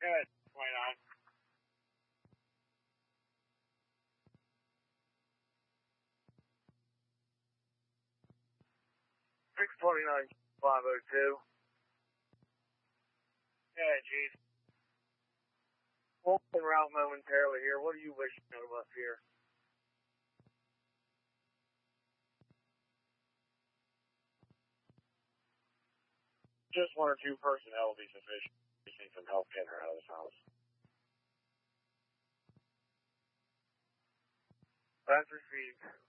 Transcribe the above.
Good. 29. 629, 502. Yeah, Chief. We'll en route momentarily here. What do you wish of us here? Just one or two personnel will be sufficient. We need some help getting her out of this house. That's received.